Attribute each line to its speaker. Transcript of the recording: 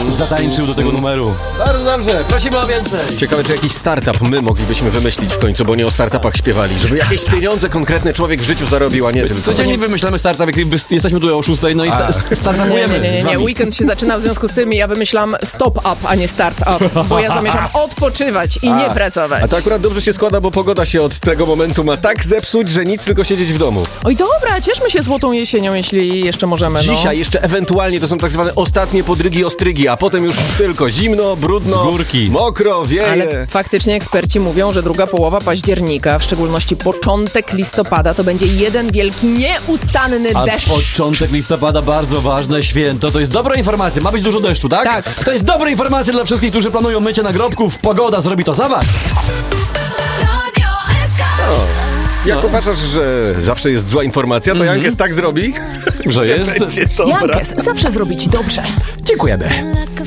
Speaker 1: zatańczył do tego numeru.
Speaker 2: Bardzo dobrze, prosimy o więcej.
Speaker 3: Ciekawe, czy jakiś startup my moglibyśmy wymyślić w końcu, bo nie o startupach śpiewali. Żeby jakieś pieniądze konkretne człowiek w życiu zarobił, a nie tylko.
Speaker 1: Codziennie wymyślamy startup, jak jesteśmy tutaj o 6, no i startupujemy.
Speaker 4: Nie. Weekend się zaczyna, w związku z tym ja wymyślam stop up, a nie start up, bo ja zamierzam odpoczywać i nie pracować.
Speaker 3: A to akurat dobrze się składa, bo pogoda się od tego momentu ma tak zepsuć, że nic, tylko siedzieć w domu.
Speaker 4: Oj dobra, cieszmy się złotą jesienią, jeśli jeszcze możemy.
Speaker 3: Dzisiaj jeszcze ewentualnie to są tak zwane ostatnie podrygi, ostrygi, a potem już tylko zimno, brudno,
Speaker 1: z górki,
Speaker 3: mokro, wieje.
Speaker 4: Ale faktycznie eksperci mówią, że druga połowa października, w szczególności początek listopada, to będzie jeden wielki, nieustanny deszcz.
Speaker 1: Początek listopada, bardzo ważne święto. To jest dobra informacja. Ma być dużo deszczu, tak?
Speaker 4: Tak.
Speaker 1: To jest dobra informacja dla wszystkich, którzy planują mycie nagrobków. Pogoda zrobi to za was.
Speaker 3: Jak uważasz, że zawsze jest zła informacja, to Jankes tak zrobi,
Speaker 1: Że jest.
Speaker 3: będzie dobra.
Speaker 4: Jankes zawsze zrobi ci dobrze.
Speaker 1: Dziękujemy.